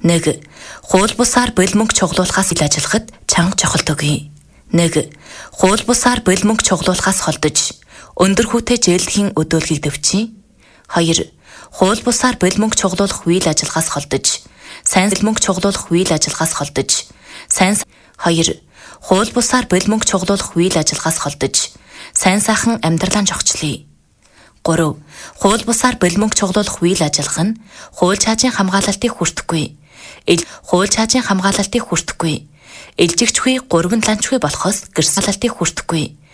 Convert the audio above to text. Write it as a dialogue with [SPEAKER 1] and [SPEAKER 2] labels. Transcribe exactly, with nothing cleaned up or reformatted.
[SPEAKER 1] нэг. Хууль бусаар бул мөнгө чуглуулахаас ил ажиллахад чанга чухалдаггүй. нэг. Хууль бусаар бул мөнгө чуглуулахаас холдож өндөр хүүтэй зээлдэхийн өдөөлгийг дэвчий. хоёр. Хууль бусаар бул мөнгө чуглуулах үйл ажиллагаас холдож сайн бул мөнгө чуглуулах үйл ажиллагаас холдож сайн. хоёр. Хууль бусаар бул мөнгө чуглуулах үйл ажиллагаас холдож сайн сайхан амьдралаа зохицлоо. гурав. Хууль бусаар бул мөнгө чуглуулах үйл ажиллагаа нь хууль чаажийн хамгаалалтыг хүртэхгүй. Хууль чаажийн хамгаалалтыг хүртэхгүй. Илжигчгүй гурван ланчгүй болохоос гэрсэлтийг хүртэхгүй.